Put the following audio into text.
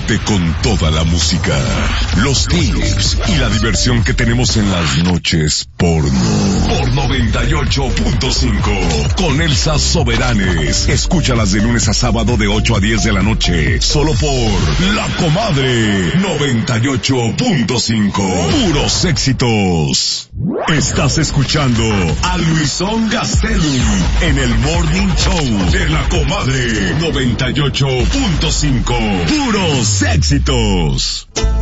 Quédate con toda la música, los tips y la diversión que tenemos en las noches porno. Por 98.5 con Elsa Soberanes. Escúchalas de lunes a sábado de 8 a 10 de la noche. Solo por La Comadre 98.5. Puros éxitos. Estás escuchando a Luisón Gastelum en el Morning Show de La Comadre 98.5. Puros éxitos.